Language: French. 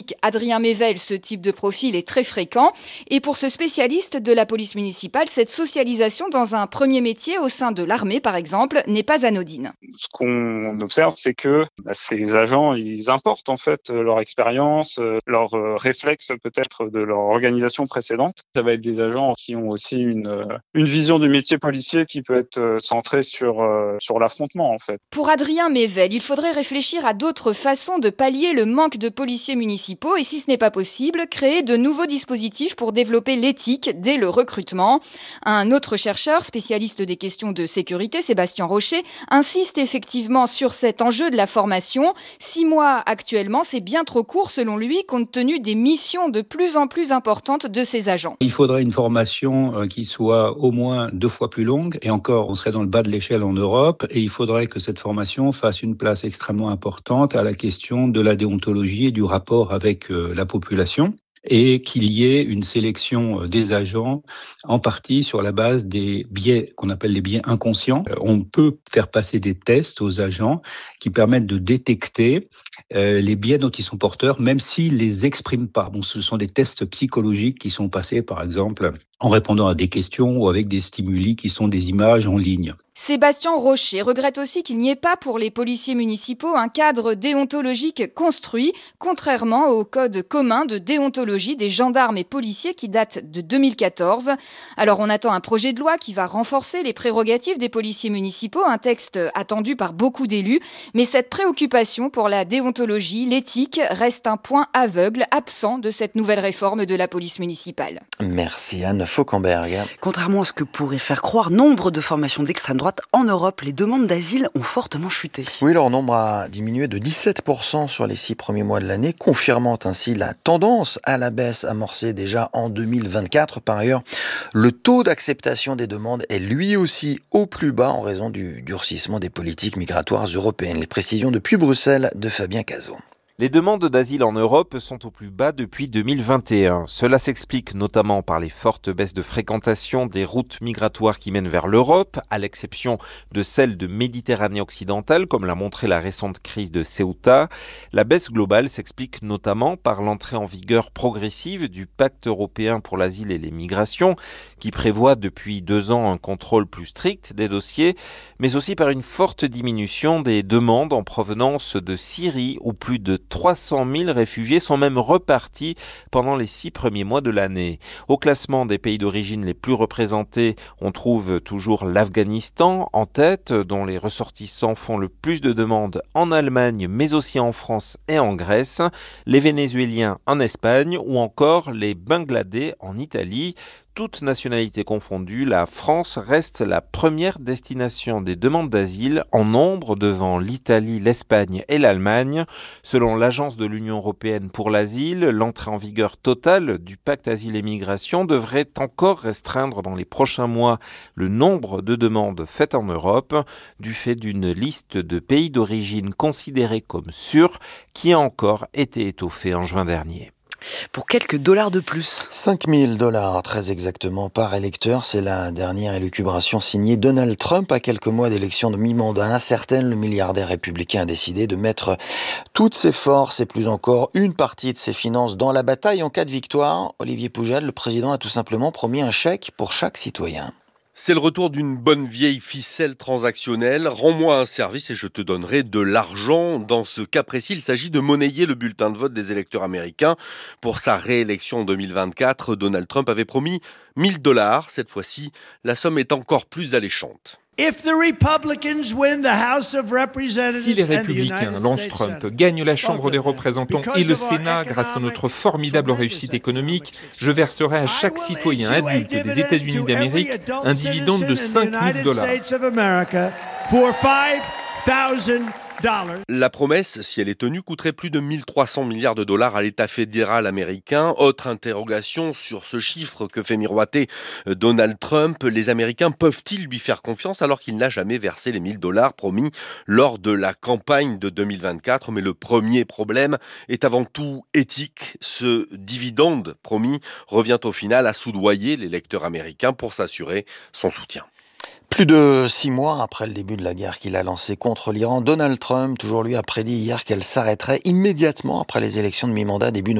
explique Adrien Mével, ce type de profil est très fréquent. Et pour ce spécialiste de la police municipale, cette socialisation dans un premier métier au sein de l'armée, par exemple, n'est pas anodine. Ce qu'on observe, c'est que ces agents, ils importent en fait leur expérience, leurs réflexes peut-être de leur organisation précédente. Ça va être des agents qui ont aussi une vision du métier policier qui peut être centrée sur l'affrontement en fait. Pour Adrien Mével, il faudrait réfléchir à d'autres façons de pallier le manque de policiers municipaux et si ce n'est pas possible, créer de nouveaux dispositifs pour développer l'éthique dès le recrutement. Un autre chercheur, spécialiste des questions de sécurité, Sébastien Rocher, insiste effectivement sur cet enjeu de la formation. 6 mois actuellement, c'est bien trop court selon lui, compte tenu des missions de plus en plus importantes de ces agents. Il faudrait une formation qui soit au moins 2 fois plus longue, et encore, on serait dans le bas de l'échelle en Europe, et il faudrait que cette formation fasse une place extrêmement importante à la question de la déontologie et du rapport avec la population, et qu'il y ait une sélection des agents en partie sur la base des biais qu'on appelle les biais inconscients. On peut faire passer des tests aux agents qui permettent de détecter les biais dont ils sont porteurs, même s'ils les expriment pas. Bon, ce sont des tests psychologiques qui sont passés, par exemple, en répondant à des questions ou avec des stimuli qui sont des images en ligne. Sébastien Rocher regrette aussi qu'il n'y ait pas pour les policiers municipaux un cadre déontologique construit, contrairement au code commun de déontologie des gendarmes et policiers qui date de 2014. Alors on attend un projet de loi qui va renforcer les prérogatives des policiers municipaux, un texte attendu par beaucoup d'élus, mais cette préoccupation pour la déontologie, l'éthique, reste un point aveugle, absent de cette nouvelle réforme de la police municipale. Merci Anne Fauquemberg. Contrairement à ce que pourrait faire croire nombre de formations d'extrême droite, en Europe, les demandes d'asile ont fortement chuté. Oui, leur nombre a diminué de 17% sur les 6 premiers mois de l'année, confirmant ainsi la tendance à la baisse amorcée déjà en 2024. Par ailleurs, le taux d'acceptation des demandes est lui aussi au plus bas en raison du durcissement des politiques migratoires européennes. Les précisions depuis Bruxelles de Fabien Cazot. Les demandes d'asile en Europe sont au plus bas depuis 2021. Cela s'explique notamment par les fortes baisses de fréquentation des routes migratoires qui mènent vers l'Europe, à l'exception de celles de Méditerranée occidentale, comme l'a montré la récente crise de Ceuta. La baisse globale s'explique notamment par l'entrée en vigueur progressive du Pacte européen pour l'asile et les migrations, qui prévoit depuis 2 ans un contrôle plus strict des dossiers, mais aussi par une forte diminution des demandes en provenance de Syrie, où plus de 300 000 réfugiés sont même repartis pendant les 6 premiers mois de l'année. Au classement des pays d'origine les plus représentés, on trouve toujours l'Afghanistan en tête, dont les ressortissants font le plus de demandes en Allemagne, mais aussi en France et en Grèce, les Vénézuéliens en Espagne ou encore les Bangladais en Italie. Toutes nationalités confondues, la France reste la première destination des demandes d'asile en nombre devant l'Italie, l'Espagne et l'Allemagne. Selon l'Agence de l'Union européenne pour l'asile, l'entrée en vigueur totale du pacte asile et migration devrait encore restreindre dans les prochains mois le nombre de demandes faites en Europe, du fait d'une liste de pays d'origine considérés comme sûrs qui a encore été étoffée en juin dernier. Pour quelques dollars de plus. 5 000 $, très exactement, par électeur. C'est la dernière élucubration signée Donald Trump à quelques mois d'élection de mi-mandat incertaine. Le milliardaire républicain a décidé de mettre toutes ses forces et plus encore une partie de ses finances dans la bataille en cas de victoire. Olivier Poujade, le président, a tout simplement promis un chèque pour chaque citoyen. C'est le retour d'une bonne vieille ficelle transactionnelle. Rends-moi un service et je te donnerai de l'argent. Dans ce cas précis, il s'agit de monnayer le bulletin de vote des électeurs américains. Pour sa réélection en 2024, Donald Trump avait promis 1 000 $. Cette fois-ci, la somme est encore plus alléchante. Si les républicains lancent Trump, gagnent la Chambre des représentants et le Sénat grâce à notre formidable réussite économique, je verserai à chaque citoyen adulte des États-Unis d'Amérique un dividende de 5 000 $. La promesse, si elle est tenue, coûterait plus de 1 300 milliards de dollars à l'État fédéral américain. Autre interrogation sur ce chiffre que fait miroiter Donald Trump. Les Américains peuvent-ils lui faire confiance alors qu'il n'a jamais versé les 1 000 $ promis lors de la campagne de 2024 ? Mais le premier problème est avant tout éthique. Ce dividende promis revient au final à soudoyer l'électeur américain pour s'assurer son soutien. Plus de 6 mois après le début de la guerre qu'il a lancée contre l'Iran, Donald Trump, toujours lui, a prédit hier qu'elle s'arrêterait immédiatement après les élections de mi-mandat début novembre.